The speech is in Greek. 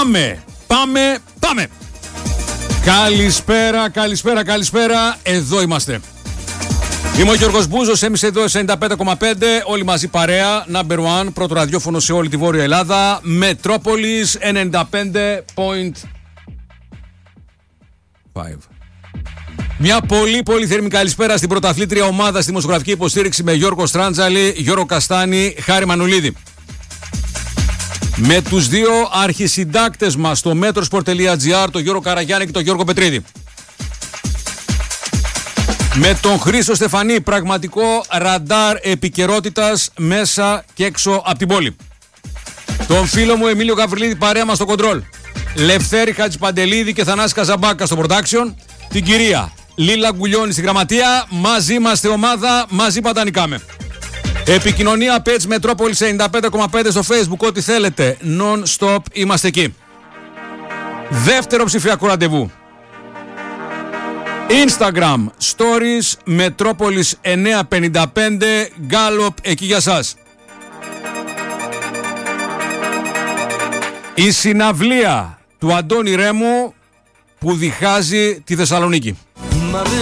Πάμε. Καλησπέρα. Εδώ είμαστε. Είμαι ο Γιώργος Μπούζος, εμείς εδώ σε 95,5, όλοι μαζί παρέα, number one, πρώτο ραδιόφωνο σε όλη τη Βόρεια Ελλάδα, Μετρόπολης 95,5. Μια πολύ θερμή καλησπέρα στην πρωταθλήτρια ομάδα στη δημοσιογραφική υποστήριξη με Γιώργο Στράντζαλη, Γιώργο Καστάνη, Χάρη Μανουλίδη. Με τους δύο αρχισυντάκτες μας στο metrosport.gr, τον Γιώργο Καραγιάννη και τον Γιώργο Πετρίδη. Με τον Χρήστο Στεφανή, πραγματικό ραντάρ επικαιρότητας μέσα και έξω από την πόλη. Τον φίλο μου Εμίλιο Γαβριλίδη παρέα μας στο κοντρόλ. Λευθέρη Χατζηπαντελίδη και Θανάση Καζαμπάκα στο production. Την κυρία Λίλα Γκουλιώνη στη γραμματεία. Μαζί είμαστε ομάδα, μαζί παντανικάμε. Επικοινωνία page Μετρόπολης 95,5 στο Facebook, ό,τι θέλετε. Non-stop είμαστε εκεί. Δεύτερο ψηφιακό ραντεβού. Instagram Stories Μετρόπολης 955 Γκάλοπ εκεί για σας. Η συναυλία του Αντώνη Ρέμου που διχάζει τη Θεσσαλονίκη.